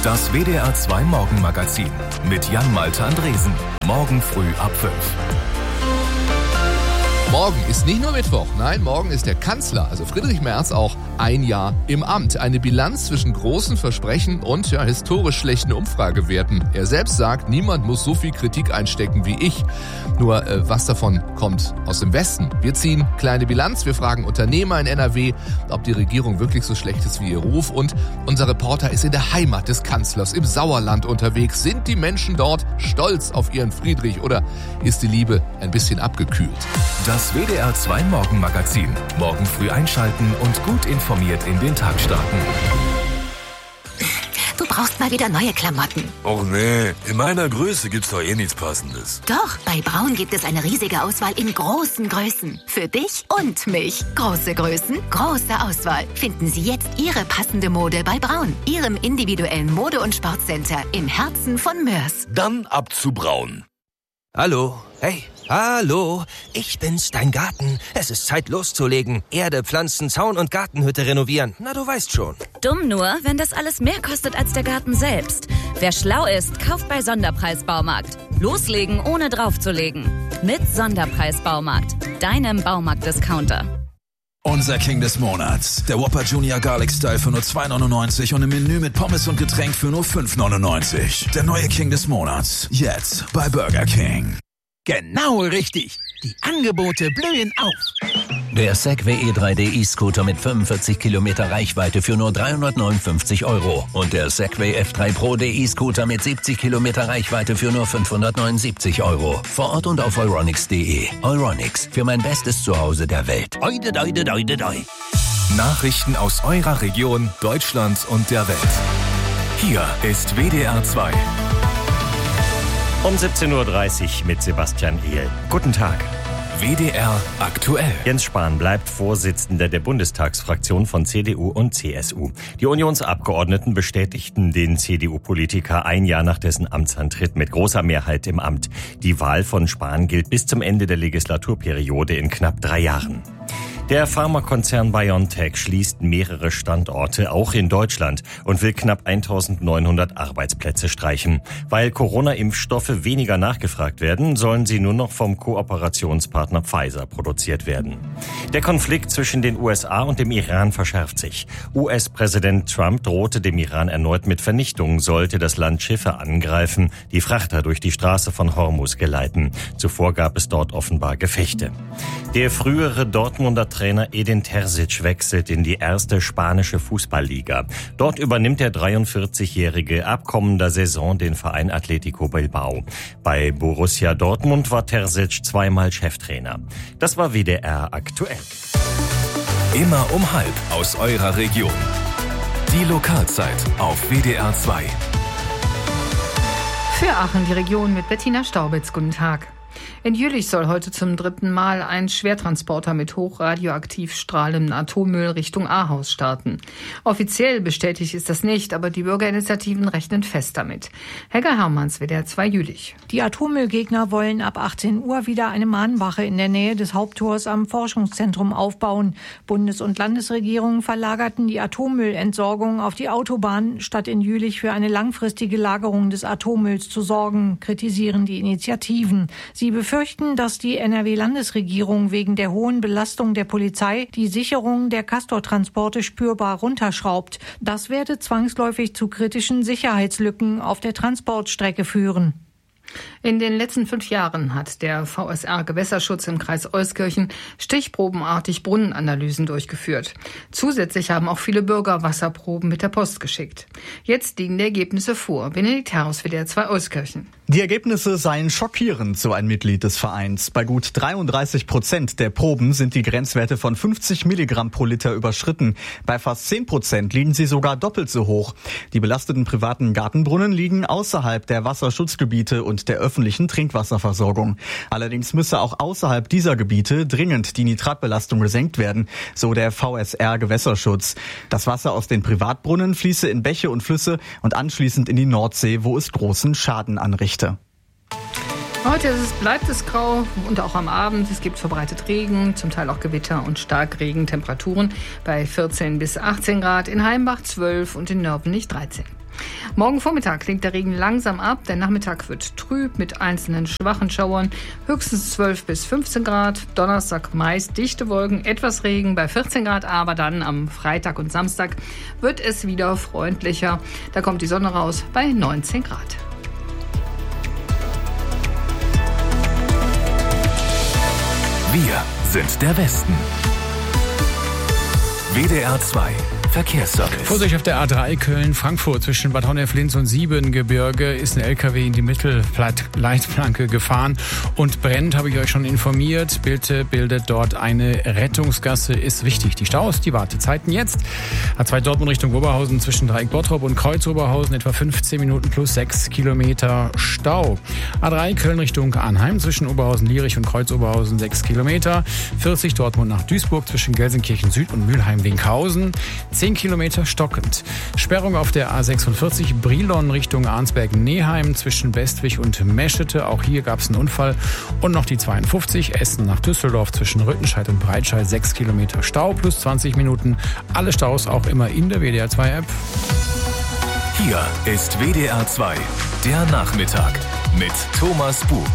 Das WDR 2 Morgenmagazin mit Jan-Malte Andresen. Morgen früh ab 5. Morgen ist nicht nur Mittwoch, nein, morgen ist der Kanzler, also Friedrich Merz, auch ein Jahr im Amt. Eine Bilanz zwischen großen Versprechen und historisch schlechten Umfragewerten. Er selbst sagt, niemand muss so viel Kritik einstecken wie ich. Nur was davon kommt aus dem Westen? Wir ziehen kleine Bilanz, wir fragen Unternehmer in NRW, ob die Regierung wirklich so schlecht ist wie ihr Ruf. Und unser Reporter ist in der Heimat des Kanzlers, im Sauerland unterwegs. Sind die Menschen dort stolz auf ihren Friedrich oder ist die Liebe ein bisschen abgekühlt? Das WDR 2 Morgenmagazin. Morgen früh einschalten und gut informiert in den Tag starten. Du brauchst mal wieder neue Klamotten. Och nee, in meiner Größe gibt's doch eh nichts Passendes. Doch, bei Braun gibt es eine riesige Auswahl in großen Größen. Für dich und mich. Große Größen, große Auswahl. Finden Sie jetzt Ihre passende Mode bei Braun. Ihrem individuellen Mode- und Sportcenter im Herzen von Mörs. Dann ab zu Braun. Hallo, hey, hallo, ich bin's, dein Garten. Es ist Zeit loszulegen. Erde, Pflanzen, Zaun und Gartenhütte renovieren. Na, du weißt schon. Dumm nur, wenn das alles mehr kostet als der Garten selbst. Wer schlau ist, kauft bei Sonderpreis Baumarkt. Loslegen, ohne draufzulegen. Mit Sonderpreis Baumarkt, deinem Baumarkt-Discounter. Unser King des Monats. Der Whopper Junior Garlic Style für nur 2,99 und im Menü mit Pommes und Getränk für nur 5,99. Der neue King des Monats. Jetzt bei Burger King. Genau richtig. Die Angebote blühen auf. Der Segway E3D E-Scooter mit 45 Kilometer Reichweite für nur 359 € und der Segway F3 Pro E-Scooter mit 70 Kilometer Reichweite für nur 579 €. Vor Ort und auf euronics.de. Euronics, für mein bestes Zuhause der Welt. Oide, doide, doide, doi. Nachrichten aus eurer Region, Deutschland und der Welt. Hier ist WDR 2. Um 17:30 Uhr mit Sebastian Ehl. Guten Tag. WDR aktuell. Jens Spahn bleibt Vorsitzender der Bundestagsfraktion von CDU und CSU. Die Unionsabgeordneten bestätigten den CDU-Politiker ein Jahr nach dessen Amtsantritt mit großer Mehrheit im Amt. Die Wahl von Spahn gilt bis zum Ende der Legislaturperiode in knapp 3 Jahren. Der Pharmakonzern BioNTech schließt mehrere Standorte, auch in Deutschland, und will knapp 1900 Arbeitsplätze streichen. Weil Corona-Impfstoffe weniger nachgefragt werden, sollen sie nur noch vom Kooperationspartner Pfizer produziert werden. Der Konflikt zwischen den USA und dem Iran verschärft sich. US-Präsident Trump drohte dem Iran erneut mit Vernichtung, sollte das Land Schiffe angreifen, die Frachter durch die Straße von Hormuz geleiten. Zuvor gab es dort offenbar Gefechte. Der frühere Dortmunder Trainer Edin Terzic wechselt in die erste spanische Fußballliga. Dort übernimmt der 43-Jährige ab kommender Saison den Verein Atletico Bilbao. Bei Borussia Dortmund war Terzic zweimal Cheftrainer. Das war WDR aktuell. Immer um 12 aus eurer Region. Die Lokalzeit auf WDR 2. Für Aachen die Region mit Bettina Staubitz. Guten Tag. In Jülich soll heute zum 3. Mal ein Schwertransporter mit hochradioaktiv strahlendem Atommüll Richtung Ahaus starten. Offiziell bestätigt ist das nicht, aber die Bürgerinitiativen rechnen fest damit. Helga Hermanns, WDR 2 Jülich. Die Atommüllgegner wollen ab 18 Uhr wieder eine Mahnwache in der Nähe des Haupttors am Forschungszentrum aufbauen. Bundes- und Landesregierungen verlagerten die Atommüllentsorgung auf die Autobahn, statt in Jülich für eine langfristige Lagerung des Atommülls zu sorgen, kritisieren die Initiativen. Sie befürchten, dass die NRW-Landesregierung wegen der hohen Belastung der Polizei die Sicherung der Castor-Transporte spürbar runterschraubt. Das werde zwangsläufig zu kritischen Sicherheitslücken auf der Transportstrecke führen. In den letzten 5 Jahren hat der VSR Gewässerschutz im Kreis Euskirchen stichprobenartig Brunnenanalysen durchgeführt. Zusätzlich haben auch viele Bürger Wasserproben mit der Post geschickt. Jetzt liegen die Ergebnisse vor. Benedikt Herrhaus, WDR 2 Euskirchen. Die Ergebnisse seien schockierend, so ein Mitglied des Vereins. Bei gut 33% der Proben sind die Grenzwerte von 50 Milligramm pro Liter überschritten. Bei fast 10% liegen sie sogar doppelt so hoch. Die belasteten privaten Gartenbrunnen liegen außerhalb der Wasserschutzgebiete und der öffentlichen Trinkwasserversorgung. Allerdings müsse auch außerhalb dieser Gebiete dringend die Nitratbelastung gesenkt werden, so der VSR Gewässerschutz. Das Wasser aus den Privatbrunnen fließe in Bäche und Flüsse und anschließend in die Nordsee, wo es großen Schaden anrichte. Heute bleibt es grau und auch am Abend. Es gibt verbreitet Regen, zum Teil auch Gewitter und Starkregen. Temperaturen bei 14 bis 18 Grad, in Heimbach 12 und in Nörvenich 13. Morgen Vormittag klingt der Regen langsam ab. Der Nachmittag wird trüb mit einzelnen schwachen Schauern. Höchstens 12 bis 15 Grad. Donnerstag meist dichte Wolken, etwas Regen bei 14 Grad. Aber dann am Freitag und Samstag wird es wieder freundlicher. Da kommt die Sonne raus bei 19 Grad. Wir sind der Westen. WDR 2 Verkehrsservice. Vorsicht auf der A3 Köln-Frankfurt zwischen Bad Honnef-Linz und Siebengebirge ist ein LKW in die Mittelleitplanke gefahren und brennt, habe ich euch schon informiert. Bitte bildet dort eine Rettungsgasse, ist wichtig. Die Staus, die Wartezeiten jetzt. A2 Dortmund Richtung Oberhausen zwischen Dreieck Bottrop und Kreuz Oberhausen etwa 15 Minuten plus 6 Kilometer Stau. A3 Köln Richtung Arnheim zwischen Oberhausen-Lierich und Kreuz Oberhausen 6 Kilometer. 40 Dortmund nach Duisburg zwischen Gelsenkirchen Süd und Mülheim-Winkhausen. 10 Kilometer stockend. Sperrung auf der A46 Brilon Richtung Arnsberg-Neheim zwischen Bestwig und Meschede. Auch hier gab es einen Unfall. Und noch die 52 Essen nach Düsseldorf zwischen Rüttenscheid und Breitscheid. 6 Kilometer Stau plus 20 Minuten. Alle Staus auch immer in der WDR 2 App. Hier ist WDR 2, der Nachmittag mit Thomas Bug.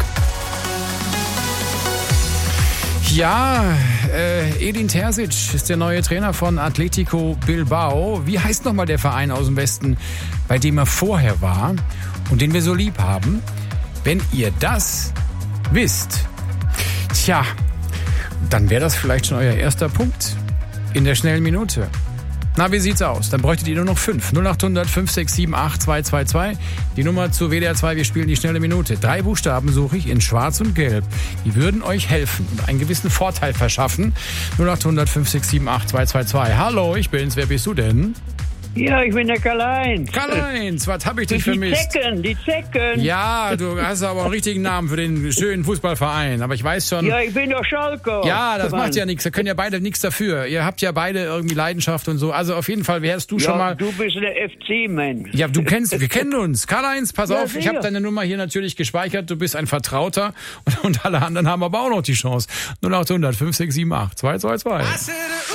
Ja, Edin Terzic ist der neue Trainer von Atletico Bilbao. Wie heißt nochmal der Verein aus dem Westen, bei dem er vorher war und den wir so lieb haben? Wenn ihr das wisst, tja, dann wäre das vielleicht schon euer erster Punkt in der schnellen Minute. Na, wie sieht's aus? Dann bräuchtet ihr nur noch 5. 0800 5678 222. Die Nummer zu WDR 2. Wir spielen die schnelle Minute. 3 Buchstaben suche ich in Schwarz und Gelb. Die würden euch helfen und einen gewissen Vorteil verschaffen. 0800 5678 222. Hallo, ich bin's. Wer bist du denn? Ja, ich bin der Karl-Heinz. Karl-Heinz, was hab ich dich vermisst? Die Zecken. Ja, du hast aber einen richtigen Namen für den schönen Fußballverein. Aber ich weiß schon... Ja, ich bin doch Schalker. Ja, das macht ja nichts. Da können ja beide nichts dafür. Ihr habt ja beide irgendwie Leidenschaft und so. Also auf jeden Fall wärst du schon mal... du bist der FC-Mann. Ja, wir kennen uns. Karl-Heinz, pass auf, ich habe deine Nummer hier natürlich gespeichert. Du bist ein Vertrauter. Und alle anderen haben aber auch noch die Chance. 0800 5678 222.